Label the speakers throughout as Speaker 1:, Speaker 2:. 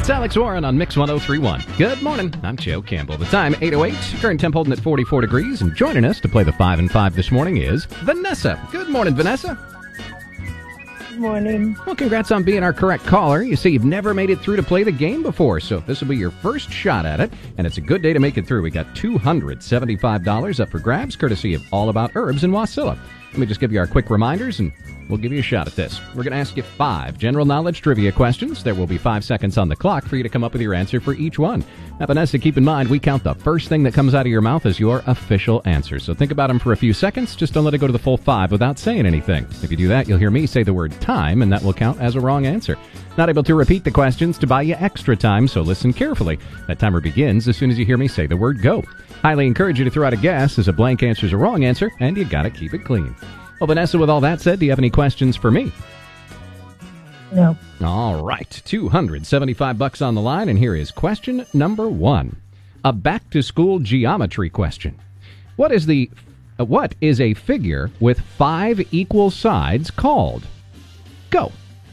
Speaker 1: It's Alex Warren on Mix 1031. Good morning. I'm Joe Campbell. The time, 8:08. Current temp holding at 44 degrees. And joining us to play the 5 and 5 this morning is Vanessa. Good morning, Vanessa.
Speaker 2: Good morning.
Speaker 1: Well, congrats on being our correct caller. You see, you've never made it through to play the game before, so this will be your first shot at it. And it's a good day to make it through. We got $275 up for grabs, courtesy of All About Herbs in Wasilla. Let me just give you our quick reminders, and we'll give you a shot at this. We're going to ask you 5 general knowledge trivia questions. There will be 5 seconds on the clock for you to come up with your answer for each one. Now, Vanessa, keep in mind, we count the first thing that comes out of your mouth as your official answer. So think about them for a few seconds. Just don't let it go to the full 5 without saying anything. If you do that, you'll hear me say the word time, and that will count as a wrong answer. Not able to repeat the questions to buy you extra time, so listen carefully. That timer begins as soon as you hear me say the word go. Highly encourage you to throw out a guess, as a blank answer is a wrong answer, and you gotta keep it clean. Well, Vanessa, with all that said, do you have any questions for me?
Speaker 2: No.
Speaker 1: All right, $275 on the line, and here is question number 1. A back-to-school geometry question. What is a figure with 5 equal sides called? Go.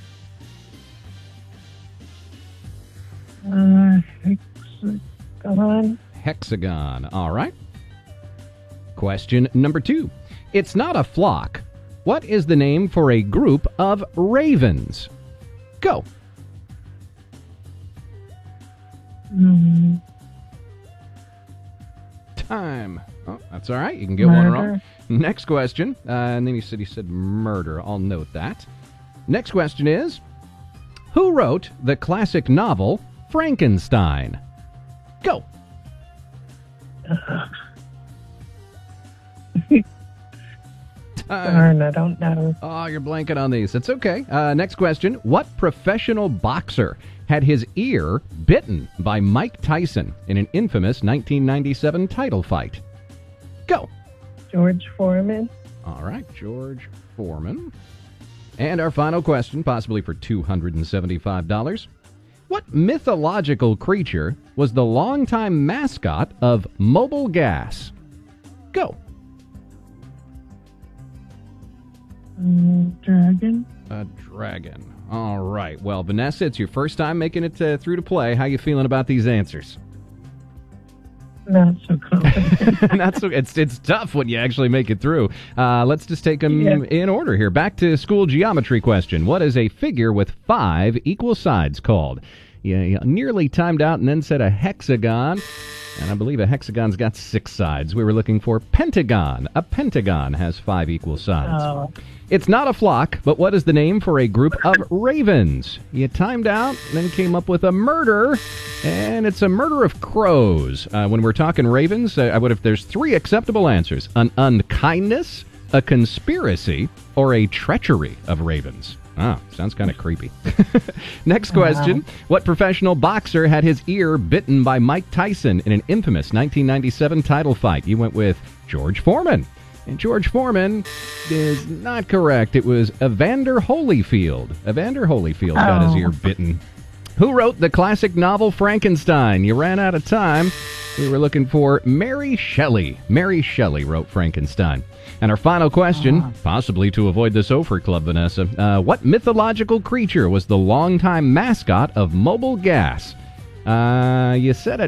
Speaker 2: Hexagon.
Speaker 1: Hexagon. All right. Question number 2. It's not a flock. What is the name for a group of ravens? Go. Time. Oh, that's all right. You can get one wrong. Next question. And then he said murder. I'll note that. Next question is, who wrote the classic novel Frankenstein? Go.
Speaker 2: Darn, I don't know.
Speaker 1: Oh, you're blanking on these. It's okay. Next question. What professional boxer had his ear bitten by Mike Tyson in an infamous 1997 title fight? Go.
Speaker 2: George Foreman.
Speaker 1: All right, George Foreman. And our final question, possibly for $275. What mythological creature was the longtime mascot of Mobil Gas? Go.
Speaker 2: Dragon.
Speaker 1: A dragon. All right. Well, Vanessa, it's your first time making it through to play. How you feeling about these answers?
Speaker 2: Not so confident.
Speaker 1: It's tough when you actually make it through. Let's just take them in order here. Back to school geometry question. What is a figure with 5 equal sides called? You nearly timed out and then said a hexagon. And I believe a hexagon's got 6 sides. We were looking for pentagon. A pentagon has 5 equal sides.
Speaker 2: Oh.
Speaker 1: It's not a flock, but what is the name for a group of ravens? You timed out, then came up with a murder, and it's a murder of crows. When we're talking ravens, there's 3 acceptable answers: an unkindness, a conspiracy, or a treachery of ravens. Ah, sounds kind of creepy. Next question. What professional boxer had his ear bitten by Mike Tyson in an infamous 1997 title fight? You went with George Foreman. And George Foreman is not correct. It was Evander Holyfield. Evander Holyfield got his ear bitten. Who wrote the classic novel Frankenstein? You ran out of time. We were looking for Mary Shelley. Mary Shelley wrote Frankenstein. And our final question, possibly to avoid this Ophir Club, Vanessa, what mythological creature was the longtime mascot of Mobil Gas? You said a